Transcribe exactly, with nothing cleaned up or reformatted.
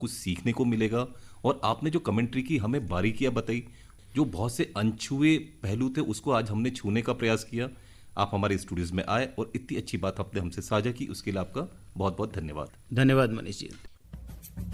कुछ सीखने को मिलेगा। और आपने जो कमेंट्री की, हमें बारीकियां बताई, जो बहुत से अनछुए पहलू थे उसको आज हमने छूने का प्रयास किया। आप हमारे स्टूडियोज में आए और इतनी अच्छी बात आपने हमसे साझा की, उसके लिए आपका बहुत बहुत धन्यवाद। धन्यवाद मनीष जी।